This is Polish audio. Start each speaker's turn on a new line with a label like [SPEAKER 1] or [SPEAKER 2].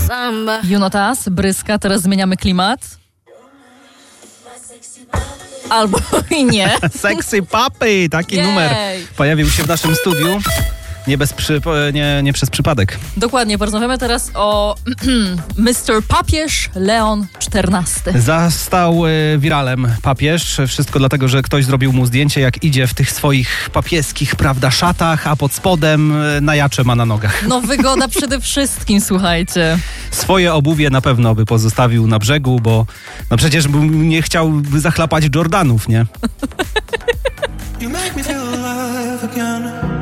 [SPEAKER 1] Junotas, Bryska, teraz zmieniamy klimat. Albo i nie.
[SPEAKER 2] Sexy Puppy, taki numer pojawił się w naszym studiu. Nie przez przypadek.
[SPEAKER 1] Dokładnie, porozmawiamy teraz o Mr. Papież Leon XIV.
[SPEAKER 2] Zastał wiralem papież. Wszystko dlatego, że ktoś zrobił mu zdjęcie, jak idzie w tych swoich papieskich, prawda, szatach, a pod spodem najacze ma na nogach.
[SPEAKER 1] No wygoda przede wszystkim, słuchajcie.
[SPEAKER 2] Swoje obuwie na pewno by pozostawił na brzegu, bo no przecież nie chciałby zachlapać Jordanów, nie? You make me feel alive again.